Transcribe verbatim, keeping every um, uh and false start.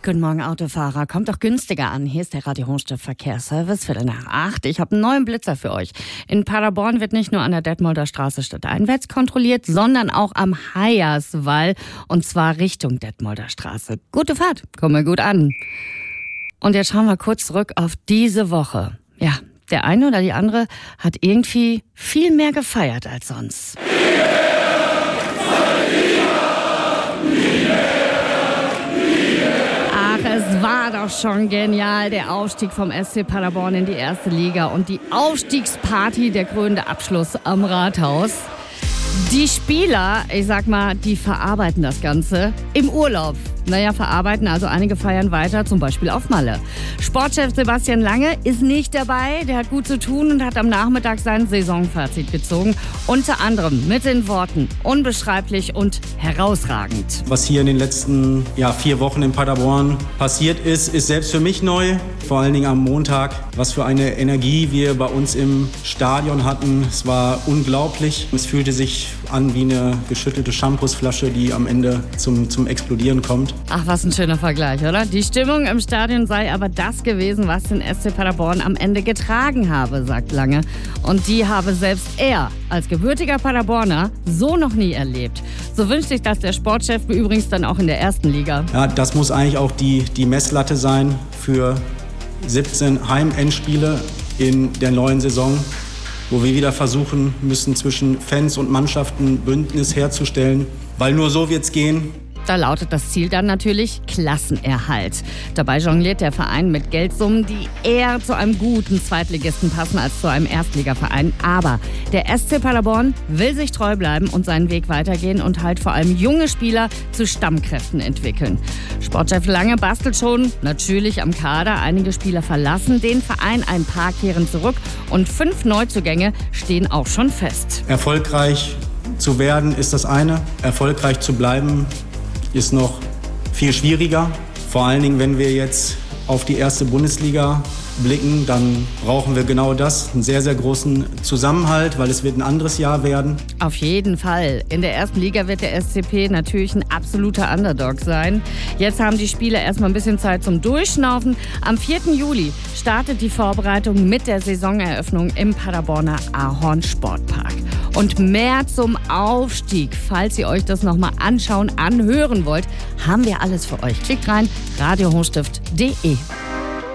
Guten Morgen, Autofahrer. Kommt doch günstiger an. Hier ist der Radio Hochstift Verkehrsservice, Viertel nach acht. Ich habe einen neuen Blitzer für euch. In Paderborn wird nicht nur an der Detmolder Straße stadteinwärts kontrolliert, sondern auch am Hayerswall. Und zwar Richtung Detmolder Straße. Gute Fahrt. Kommen wir gut an. Und jetzt schauen wir kurz zurück auf diese Woche. Ja, der eine oder die andere hat irgendwie viel mehr gefeiert als sonst. Es war doch schon genial, der Aufstieg vom S C Paderborn in die erste Liga und die Aufstiegsparty, der krönende Abschluss am Rathaus. Die Spieler, ich sag mal, die verarbeiten das Ganze im Urlaub. Naja, verarbeiten, also einige feiern weiter, zum Beispiel auf Malle. Sportchef Sebastian Lange ist nicht dabei, der hat gut zu tun und hat am Nachmittag sein Saisonfazit gezogen. Unter anderem mit den Worten unbeschreiblich und herausragend. Was hier in den letzten ja, vier Wochen in Paderborn passiert ist, ist selbst für mich neu. Vor allen Dingen am Montag, was für eine Energie wir bei uns im Stadion hatten. Es war unglaublich. Es fühlte sich an wie eine geschüttelte Shampoosflasche, die am Ende zum, zum Explodieren kommt. Ach, was ein schöner Vergleich, oder? Die Stimmung im Stadion sei aber das gewesen, was den S C Paderborn am Ende getragen habe, sagt Lange. Und die habe selbst er als gebürtiger Paderborner so noch nie erlebt. So wünscht sich das der Sportchef übrigens dann auch in der ersten Liga. Ja, das muss eigentlich auch die, die Messlatte sein für siebzehn Heim-Endspiele in der neuen Saison, wo wir wieder versuchen müssen, zwischen Fans und Mannschaften Bündnis herzustellen, weil nur so wird's gehen. Da lautet das Ziel dann natürlich Klassenerhalt. Dabei jongliert der Verein mit Geldsummen, die eher zu einem guten Zweitligisten passen als zu einem Erstligaverein. Aber der S C Paderborn will sich treu bleiben und seinen Weg weitergehen und halt vor allem junge Spieler zu Stammkräften entwickeln. Sportchef Lange bastelt schon natürlich am Kader. Einige Spieler verlassen den Verein, ein paar kehren zurück und fünf Neuzugänge stehen auch schon fest. Erfolgreich zu werden ist das eine, erfolgreich zu bleiben ist noch viel schwieriger. Vor allen Dingen, wenn wir jetzt auf die erste Bundesliga blicken, dann brauchen wir genau das, einen sehr, sehr großen Zusammenhalt, weil es wird ein anderes Jahr werden. Auf jeden Fall. In der ersten Liga wird der S C P natürlich ein absoluter Underdog sein. Jetzt haben die Spieler erstmal ein bisschen Zeit zum Durchschnaufen. Am vierten Juli startet die Vorbereitung mit der Saisoneröffnung im Paderborner Ahorn Sportpark. Und mehr zum Aufstieg, falls ihr euch das nochmal anschauen, anhören wollt, haben wir alles für euch. Klickt rein, radio hochstift punkt de.